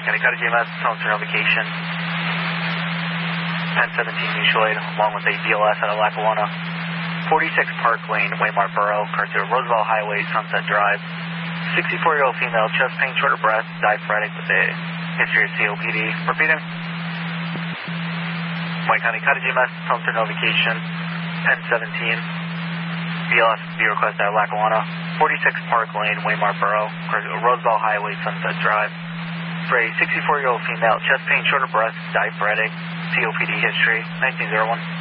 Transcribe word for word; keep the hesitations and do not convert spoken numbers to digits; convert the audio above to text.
White County Cottage G M S, home to notification. ten seventeen mutual aid, along with a B L S out of Lackawanna. forty-six Park Lane, Waymart Borough, car to Roosevelt Highway, Sunset Drive. sixty-four-year-old female, chest pain, short of breath, diaphoretic with a history of C O P D. Repeating. White County Cottage G M S, home to notification. ten seventeen. B L S B request out of Lackawanna. forty-six Park Lane, Waymart Borough, car to Roosevelt Highway, Sunset Drive. For a sixty-four-year-old female, chest pain, short of breath, diaphoretic, C O P D history, nineteen oh one.